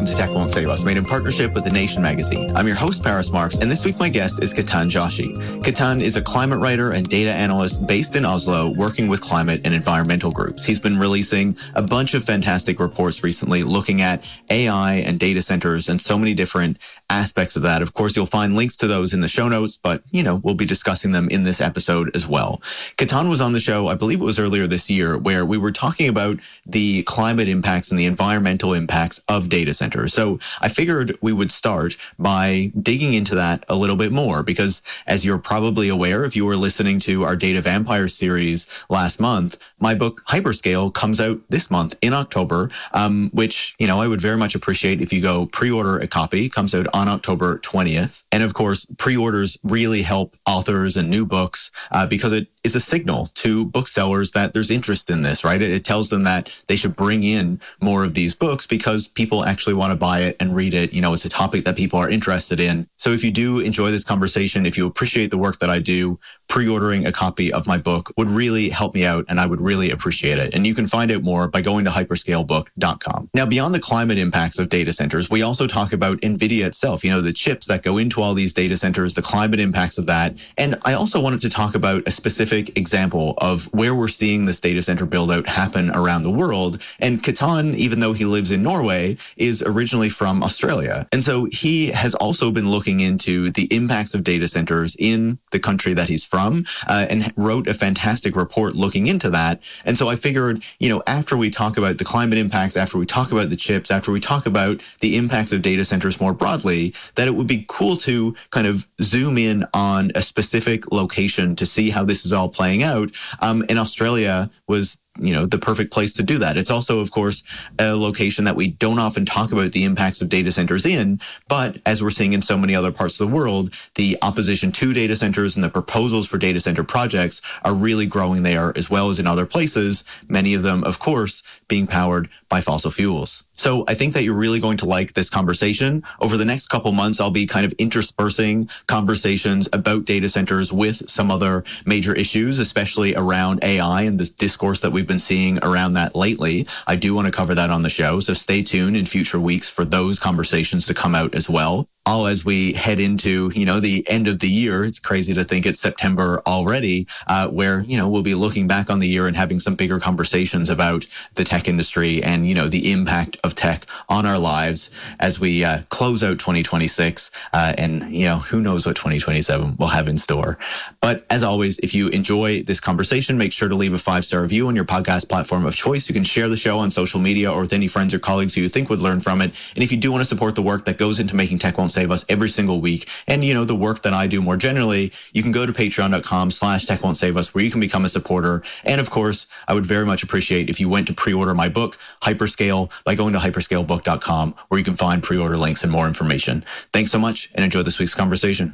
to Tech Won't Save Us, made in partnership with The Nation magazine. I'm your host, Paris Marks, and this week my guest is Ketan Joshi. Ketan is a climate writer and data analyst based in Oslo, working with climate and environmental groups. He's been releasing a bunch of fantastic reports recently looking at AI and data centers and so many different aspects of that. Of course, you'll find links to those in the show notes, but, we'll be discussing them in this episode as well. Ketan was on the show, I believe it was earlier this year, where we were talking about the climate impacts and the environmental impacts of data centers. So I figured we would start by digging into that a little bit more, because as you're probably aware, if you were listening to our Data Vampire series last month, my book Hyperscale comes out this month in October, which, I would very much appreciate if you go pre-order a copy. It comes out on October 20th. And of course, pre-orders really help authors and new books because it is a signal to booksellers that there's interest in this, right? It tells them that they should bring in more of these books because people actually want to buy it and read it. It's a topic that people are interested in. So if you do enjoy this conversation, if you appreciate the work that I do, pre-ordering a copy of my book would really help me out, and I would really appreciate it. And you can find out more by going to hyperscalebook.com. Now, beyond the climate impacts of data centers, we also talk about NVIDIA itself, the chips that go into all these data centers, the climate impacts of that. And I also wanted to talk about a specific example of where we're seeing this data center build out happen around the world. And Ketan, even though he lives in Norway, is originally from Australia. And so he has also been looking into the impacts of data centers in the country that he's from, and wrote a fantastic report looking into that. And so I figured, after we talk about the climate impacts, after we talk about the chips, after we talk about the impacts of data centers more broadly, that it would be cool to kind of zoom in on a specific location to see how this is all playing out. And Australia was the perfect place to do that. It's also, of course, a location that we don't often talk about the impacts of data centers in, but as we're seeing in so many other parts of the world, the opposition to data centers and the proposals for data center projects are really growing there as well as in other places, many of them, of course, being powered by fossil fuels. So I think that you're really going to like this conversation. Over the next couple months, I'll be kind of interspersing conversations about data centers with some other major issues, especially around AI and this discourse that we've been seeing around that lately. I do want to cover that on the show, so stay tuned in future weeks for those conversations to come out as well. All as we head into, the end of the year, it's crazy to think it's September already, where, we'll be looking back on the year and having some bigger conversations about the tech industry and, the impact of tech on our lives as we close out 2026. And, who knows what 2027 will have in store. But as always, if you enjoy this conversation, make sure to leave a 5-star review on your podcast platform of choice. You can share the show on social media or with any friends or colleagues who you think would learn from it. And if you do want to support the work that goes into making Tech Won't Save Us every single week, and the work that I do more generally, you can go to patreon.com/Tech Won't Save Us, where you can become a supporter. And of course, I would very much appreciate if you went to pre-order my book, Hyperscale, by going to hyperscalebook.com, where you can find pre-order links and more information. Thanks so much, and enjoy this week's conversation.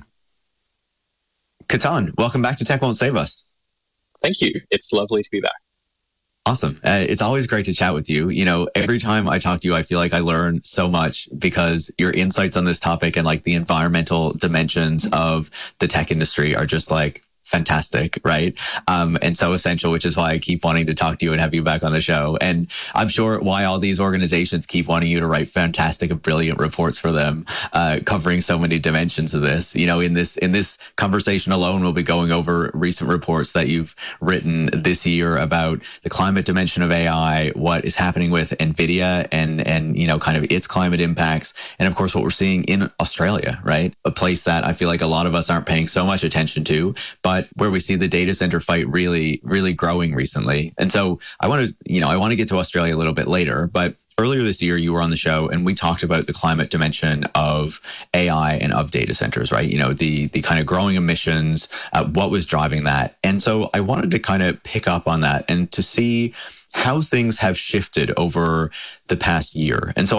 Ketan, welcome back to Tech Won't Save Us. Thank you. It's lovely to be back. Awesome. It's always great to chat with you. Every time I talk to you, I feel like I learn so much because your insights on this topic and the environmental dimensions of the tech industry are just fantastic, right? And so essential, which is why I keep wanting to talk to you and have you back on the show. And I'm sure why all these organizations keep wanting you to write fantastic and brilliant reports for them, covering so many dimensions of this. In this conversation alone, we'll be going over recent reports that you've written this year about the climate dimension of AI, what is happening with NVIDIA and kind of its climate impacts. And of course, what we're seeing in Australia, right? A place that I feel like a lot of us aren't paying so much attention to, but where we see the data center fight really, really growing recently. And so I want to get to Australia a little bit later, but earlier this year, you were on the show and we talked about the climate dimension of AI and of data centers, right? The kind of growing emissions, what was driving that. And so I wanted to kind of pick up on that and to see how things have shifted over the past year. And so